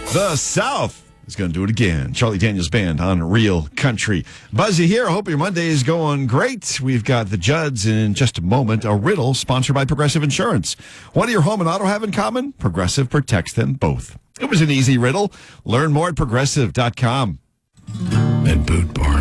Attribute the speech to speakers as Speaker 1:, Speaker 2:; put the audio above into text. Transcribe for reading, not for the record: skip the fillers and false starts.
Speaker 1: The South is going to do it again. Charlie Daniels Band on Real Country. Buzzy here. I hope your Monday is going great. We've got the Judds in just a moment. A riddle sponsored by Progressive Insurance. What do your home and auto have in common? Progressive protects them both. It was an easy riddle. Learn more at progressive.com.
Speaker 2: At Boot Barn,